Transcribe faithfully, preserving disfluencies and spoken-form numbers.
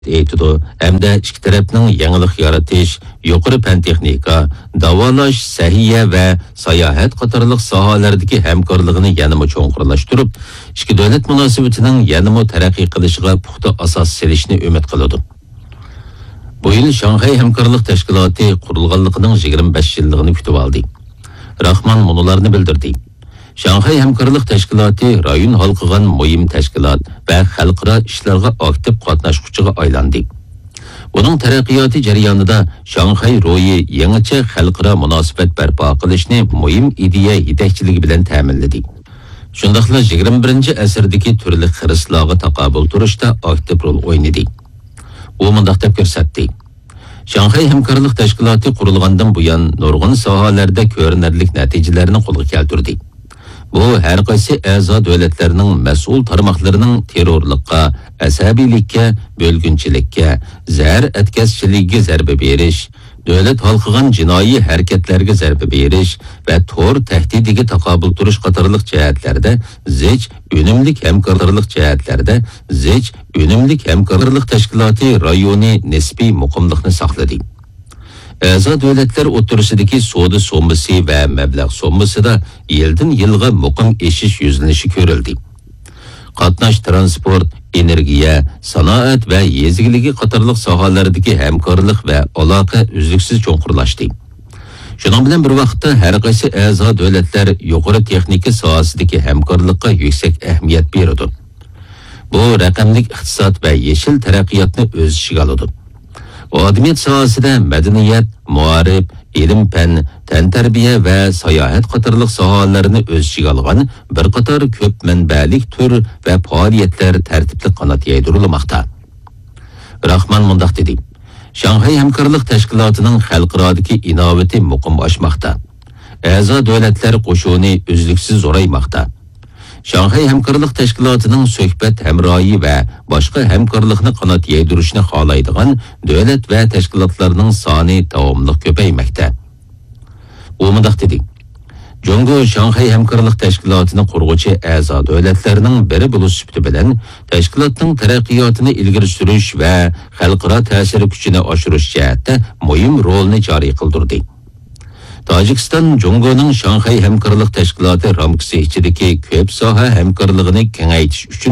aytidi hamda ikki tarafning yangilik yaratish, yuqori fan texnika, davolash, sahiya va sayohat qatorliq sohalardagi hamkorligini yanada cho'nqurlashtirib, ikki davlat munosabatining yanada taraqqiy qilishiga puxta asos solishni umid qiladi. Bu yil Shanxay hamkorlik tashkiloti qurilganligining yigirma besh yilligini kutib oldi. Rahman munolarni bildirdi. Shanxay hamkorlik tashkiloti rayon hal qilgan muhim tashkilot va xalqaro ishlarga aktiv qatnashuvchiga aylandi. Uning taraqqiyoti jarayonida Shanxay ro'yi yangicha xalqaro munosabat barpo qilishni muhim ideya yetakchiligi bilan ta'minladi. Shundaqla yigirma birinchi asrdagi turli xiristlarga taqobil turishda aktiv rol o'ynadi. U mundaq deb ko'rsatdi. Shanxay hamkorlik tashkiloti qurilgandan buyon nurg'un sohalarda ko'rinarli natijalarni qo'lga keltirdi. Bu har qaysi a'zo davlatlarning mas'ul tarmoqlarining terrorlikqa, asabiylikka, bo'lgunchilikka, zar atkazchiligiga zarba berish, davlat halqigan jinoiy harakatlarga zarba berish va tor tahdidiga taqobil turish qatorliq jihatlarda zich unumli hamkorlik jihatlarda zich unumli hamkorlik tashkiloti rayoni nisbiy muqimlikni saqladi. A'zo davlatlar o'tirisidagi savdo sommasi va mablag' sommasida yildan yilga muqim eshish yuzlanishi ko'rildi. Qatnash, transport, energiya, sanoat va yezgiligi qatorliq sohalardagi hamkorlik va aloqa uzluksiz cho'nqurlashdi. Shuning bilan bir vaqtda har qaysi a'zo davlatlar yuqori texnika sohasidagi hamkorlikqa yuksak ahamiyat beradi. Bu raqamli iqtisod va yeshil taraqqiyotni o'z ichiga oladi. Odamiyat sohasida madaniyat, muarif, ilm-fan, tantarbiya va sayohat qatorliq sohalarni o'z ichiga olgan bir qator ko'p manbalik tur va faoliyatlar tartibli qanot yaydirilmoqda. Rahman mundaq dedi. Shanxay hamkorlik tashkilotining xalqarodagi inovati muqim oshmoqda. A'zo davlatlar qo'shuni uzluksiz zo'raymoqda. Shanxay hamkorlik tashkilotining suhbat hamroyi va boshqa hamkorlikni qanot yaydirishni xohlaydigan davlat va tashkilotlarning soni davomli ko'paymoqda. U mundaq dedi. Jongo Shanxay hamkorlik tashkilotini qurg'uvchi a'zo davlatlarning biri bo'lish sifati bilan tashkilotning taraqqiyotini ilgari surish va xalqaro ta'sir kuchini oshirish jihatda muhim rolni joriy qildirdi. Tojikiston Jongoning Shanxay hamkorlik tashkiloti ramkasi ichidagi ko'p soha hamkorligini kengaytirish uchun